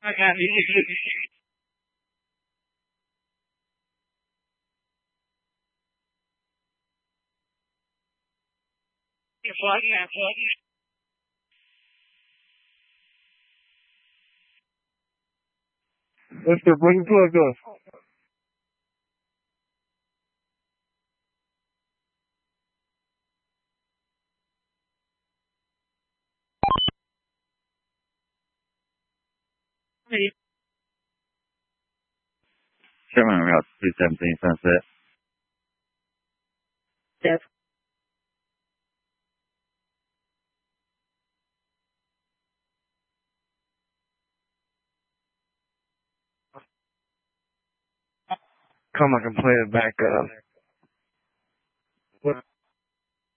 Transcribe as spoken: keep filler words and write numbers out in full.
Mister, bring plug up. Sherman Route two seventeen Sunset. Yes. Come, I can play it back up. What?